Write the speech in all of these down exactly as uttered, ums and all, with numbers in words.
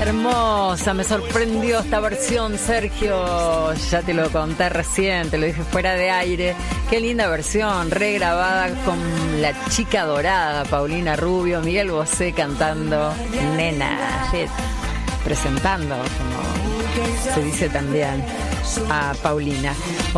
Hermosa, me sorprendió esta versión, Sergio. Ya te lo conté recién, te lo dije fuera de aire. Qué linda versión, regrabada con la chica dorada, Paulina Rubio, Miguel Bosé cantando Nena, shit, presentando, como se dice también, a Paulina.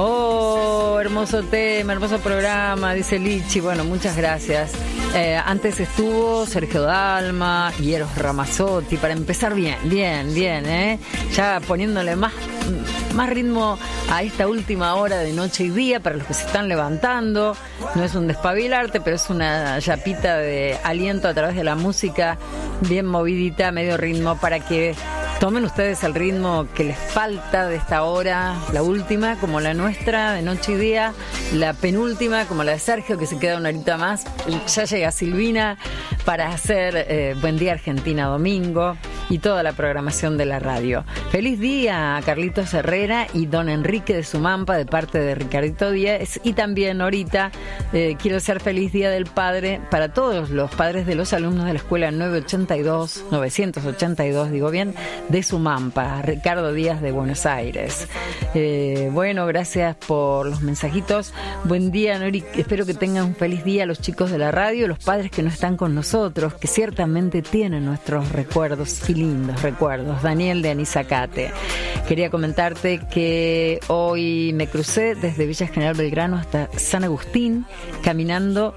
Oh, hermoso tema, hermoso programa, dice Lichi. Bueno, muchas gracias. Eh, antes estuvo Sergio Dalma y Eros Ramazzotti, para empezar bien, bien, bien, ¿eh? Ya poniéndole más, más ritmo a esta última hora de noche y día para los que se están levantando. No es un despabilarte, pero es una yapita de aliento a través de la música, bien movidita, medio ritmo, para que tomen ustedes el ritmo que les falta de esta hora, la última, como la nuestra, de noche y día, la penúltima, como la de Sergio, que se queda una horita más. Ya llega Silvina para hacer eh, Buen Día Argentina domingo y toda la programación de la radio. Feliz día a Carlitos Herrera y Don Enrique de Sumampa, de parte de Ricardito Díaz. Y también ahorita eh, quiero ser feliz día del padre para todos los padres de los alumnos de la escuela novecientos ochenta y dos, novecientos ochenta y dos, digo bien, de Sumampa, Ricardo Díaz de Buenos Aires. Eh, bueno, gracias por los mensajitos. Buen día, Nori. Espero que tengan un feliz día los chicos de la radio, los padres que no están con nosotros, que ciertamente tienen nuestros recuerdos y lindos recuerdos. Daniel de Anizacate. Quería comentarte que hoy me crucé desde Villa General Belgrano hasta San Agustín, caminando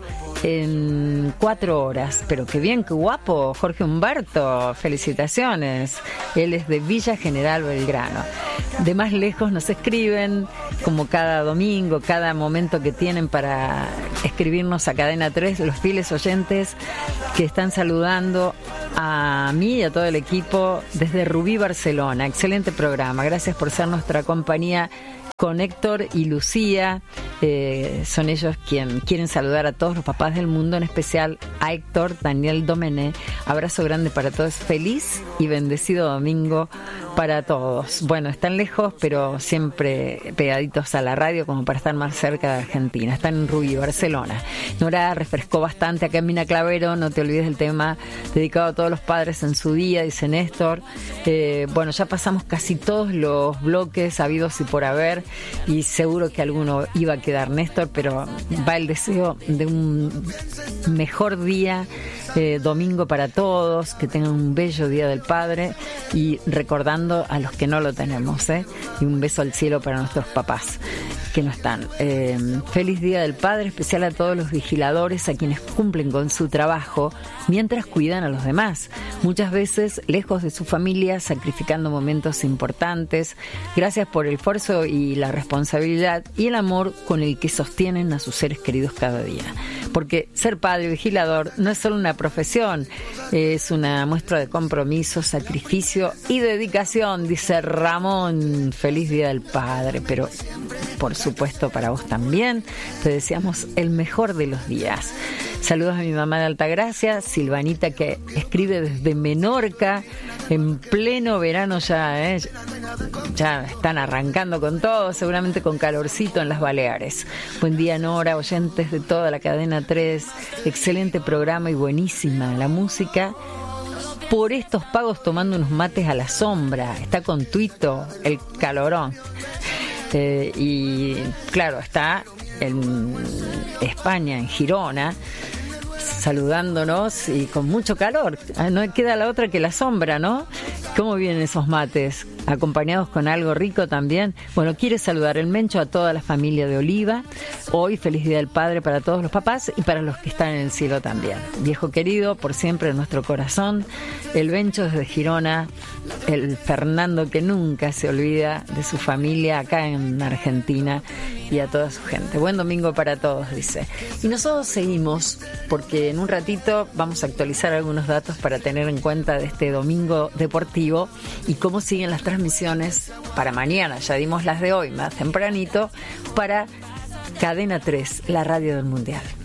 en cuatro horas. Pero qué bien, qué guapo, Jorge Humberto, felicitaciones. Él es de Villa General Belgrano. De más lejos nos escriben, como cada domingo, cada momento que tienen para escribirnos a Cadena tres, los fieles oyentes que están saludando a mí y a todo el equipo desde Rubí, Barcelona. Excelente programa, gracias por ser nuestra compañía. Con Héctor y Lucía, eh, son ellos quienes quieren saludar a todos los papás del mundo, en especial a Héctor, Daniel Domené. Abrazo grande para todos, feliz y bendecido domingo para todos. Bueno, están lejos, pero siempre pegaditos a la radio como para estar más cerca de Argentina. Están en Rubí, Barcelona. Nora refrescó bastante acá en Mina Clavero, no te olvides del tema dedicado a todos los padres en su día, dice Néstor. Eh, bueno, ya pasamos casi todos los bloques habidos y por haber, y seguro que alguno iba a quedar, Néstor, pero va el deseo de un mejor día, eh, domingo para todos, que tengan un bello Día del Padre, y recordando a los que no lo tenemos, ¿eh? Y un beso al cielo para nuestros papás que no están. Eh, feliz Día del Padre, especial a todos los vigiladores, a quienes cumplen con su trabajo mientras cuidan a los demás, muchas veces lejos de su familia, sacrificando momentos importantes. Gracias por el esfuerzo y la responsabilidad y el amor con el que sostienen a sus seres queridos cada día. Porque ser padre vigilador no es solo una profesión, es una muestra de compromiso, sacrificio y dedicación, dice Ramón. Feliz Día del Padre, pero por supuesto para vos también. Te deseamos el mejor de los días. Saludos a mi mamá de Altagracia, Silvanita, que escribe desde Menorca, en pleno verano ya, ¿eh? Ya están arrancando con todo, seguramente con calorcito en las Baleares. Buen día, Nora, oyentes de toda la cadena tres, excelente programa y buenísima la música. Por estos pagos tomando unos mates a la sombra, está con Tuito, el calorón. Eh, y claro, está en España, en Girona, saludándonos y con mucho calor. No queda la otra que la sombra, ¿no? ¿Cómo vienen esos mates? Acompañados con algo rico también. Bueno, quiere saludar el Mencho a toda la familia de Oliva. Hoy, feliz Día del Padre para todos los papás y para los que están en el cielo también. Viejo querido, por siempre en nuestro corazón. El Bencho desde Girona. El Fernando, que nunca se olvida de su familia acá en Argentina y a toda su gente. Buen domingo para todos, dice. Y nosotros seguimos, porque en un ratito vamos a actualizar algunos datos para tener en cuenta de este domingo deportivo y cómo siguen las transmisiones para mañana. Ya dimos las de hoy, más tempranito, para Cadena tres, la radio del Mundial.